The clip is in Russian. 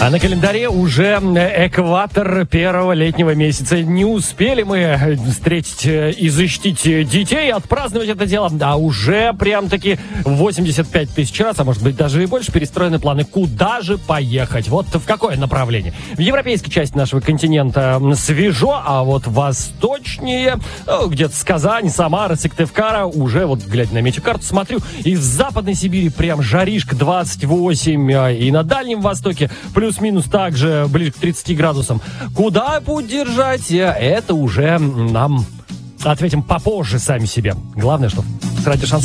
А на календаре уже экватор первого летнего месяца. Не успели мы встретить и защитить детей, отпраздновать это дело, а уже прям-таки 85 тысяч раз, а может быть даже и больше, перестроены планы, куда же поехать. Вот в какое направление. В европейской части нашего континента свежо, а вот восточнее, где-то с Казани, Самары, Сыктывкара, уже вот, глядя на метеокарту, смотрю, и в Западной Сибири прям жаришка 28, и на Дальнем Востоке плюс-минус также ближе к 30 градусам. Куда путь держать, это уже нам ответим попозже сами себе. Главное, что с радио «Шансон»